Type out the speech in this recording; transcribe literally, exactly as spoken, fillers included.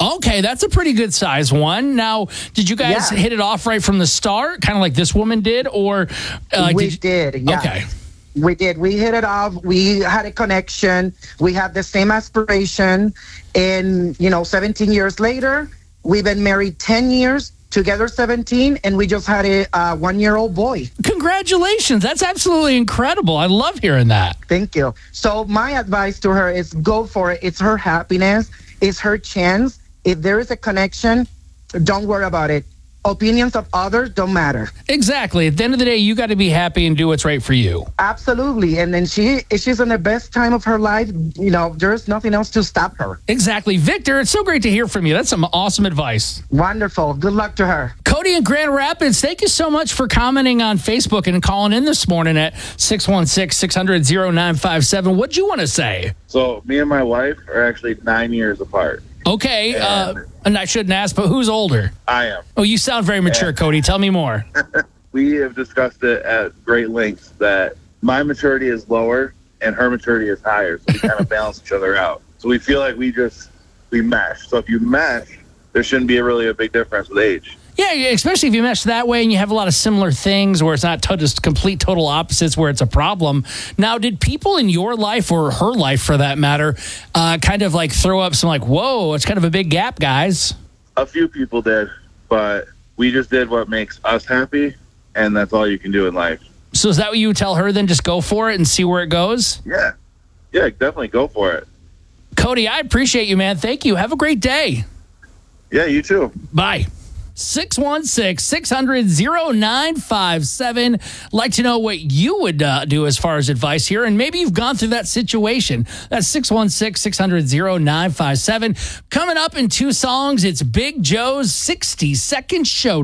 Okay, that's a pretty good size one. Now, did you guys Yeah. hit it off right from the start, kind of like this woman did, or uh, we did, you- did, yeah. Okay. We did. We hit it off. We had a connection. We had the same aspiration. And, you know, seventeen years later, we've been married ten years, together seventeen, and we just had a uh, one-year-old boy. Congratulations. That's absolutely incredible. I love hearing that. Thank you. So my advice to her is go for it. It's her happiness. It's her chance. If there is a connection, don't worry about it. Opinions of others don't matter. Exactly. At the end of the day, you got to be happy and do what's right for you. Absolutely. And then she, if she's in the best time of her life, you know, there's nothing else to stop her. Exactly. Victor, it's so great to hear from you. That's some awesome advice. Wonderful. Good luck to her. Cody in Grand Rapids, thank you so much for commenting on Facebook and calling in this morning at six one six, six hundred, oh nine five seven. What'd you want to say? So me and my wife are actually nine years apart. Okay, uh, and I shouldn't ask, but who's older? I am. Oh, you sound very mature, And- Cody. Tell me more. We have discussed it at great lengths that my maturity is lower and her maturity is higher. So we kind of balance each other out. So we feel like we just, we mesh. So if you mesh, there shouldn't be a really a big difference with age. Yeah, especially if you mesh that way and you have a lot of similar things where it's not to- just complete total opposites where it's a problem. Now, did people in your life or her life, for that matter, uh, kind of like throw up some like, whoa, it's kind of a big gap, guys? A few people did, but we just did what makes us happy, and that's all you can do in life. So is that what you would tell her then? Just go for it and see where it goes? Yeah. Yeah, definitely go for it. Cody, I appreciate you, man. Thank you. Have a great day. Yeah, you too. Bye. six one six, six hundred, oh nine five seven. Like to know what you would uh, do as far as advice here, and maybe you've gone through that situation. That's six one six, six hundred, oh nine five seven. Coming up in two songs, it's Big Joe's sixty second Showdown.